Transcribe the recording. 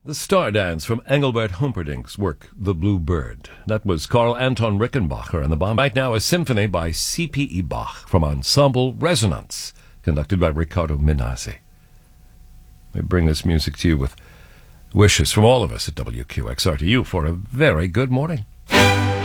The Star Dance from Engelbert Humperdinck's work, The Blue Bird. That was Karl Anton Rickenbacher and the Bomb. Right now, a symphony by C.P.E. Bach from Ensemble Resonance, conducted by Riccardo Minasi. We bring this music to you with wishes from all of us at WQXR to you for a very good morning.